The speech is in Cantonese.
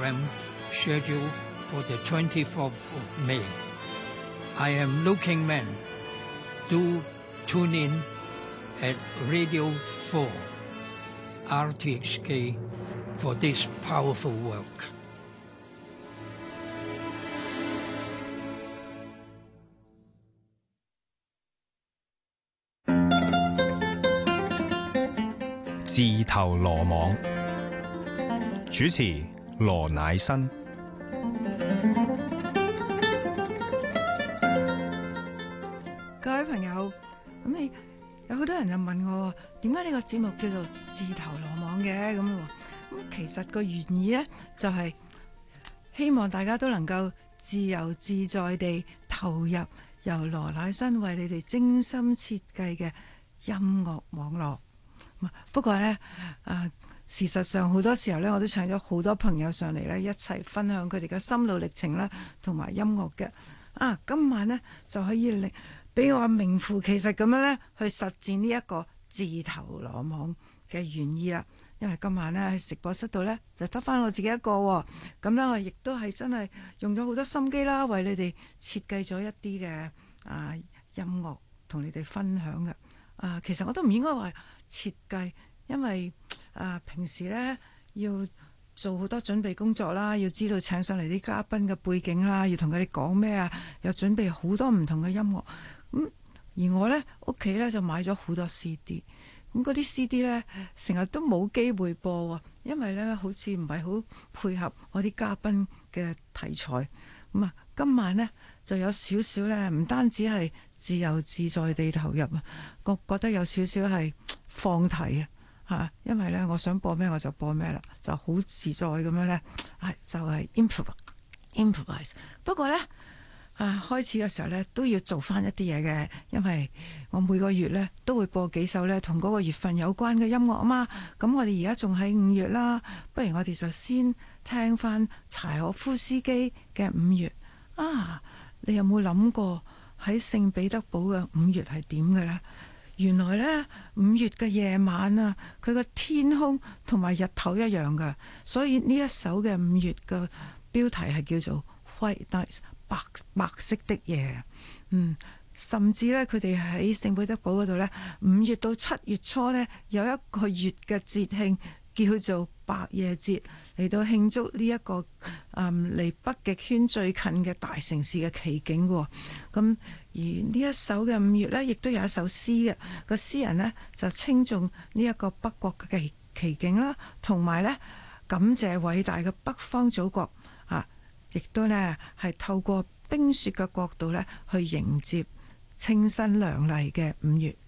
program scheduled for the 24th of May. I am Looking Man. Do tune in at Radio 4 RTHK for this powerful work. 自投羅網，主持羅乃新。 各位朋友，咁你有好多人就問我，點解呢個節目叫做自投羅網嘅？咁其實個原意呢，就係希望大家都能夠自由自在地投入由羅乃新為你哋精心設計嘅音樂網絡。不過呢，事實上好多時候呢，我都請咗好多朋友上嚟呢，一齊分享佢哋嘅心路歷程啦，同埋音樂嘅。今晚呢，就可以俾我名副其實咁樣呢，去實踐呢一個自投羅網嘅原意啦。因為今晚呢，喺直播室度呢，就得返我自己一個，咁呢，我亦都係真係用咗好多心機啦，為你哋設計咗一啲嘅音樂同你哋分享嘅。其實我都唔應該話設計，因為平時呢要做好多準備工作啦，要知道請上嚟啲嘉賓嘅背景啦，要同佢哋講咩啊，又準備好多唔同嘅音樂。而我呢屋企呢就買咗好多 CD， 咁嗰啲 CD 呢成日都冇機會播喎，因為呢好似唔係好配合我啲嘉賓嘅題材。今晚呢就有少少呢，唔單止係自由自在地投入啊，我覺得有少少係放題啊，因為呢我想播咩我就播咩啦，就好自在咁樣呢，就係 improvise。不過呢，開始嘅時候呢都要做翻一啲嘢嘅，因為我每個月呢都會播幾首呢同嗰個月份有關嘅音樂啊嘛。咁我哋而家仲喺5月啦，不如我哋就先聽翻柴可夫斯基嘅5月。你有冇諗過喺聖彼得堡嘅5月係點嘅呢？原來呢5月嘅夜晚啊，佢個天空同埋日頭一樣㗎，所以呢一首嘅5月嘅標題係叫做 White Nights， 白色的夜。甚至呢，佢哋喺聖彼得堡嗰度呢，5月到7月初呢，有一個月嘅節慶叫做白夜節，嚟到慶祝呢一個離北極圈最近嘅大城市嘅奇景喎。咁而呢一首嘅5月呢，亦都有一首詩嘅，個詩人呢，就稱頌呢一個北國嘅奇景啦，同埋呢感謝偉大嘅北方祖國亦都呢係透過冰雪嘅國度呢去迎接清新亮麗嘅5月。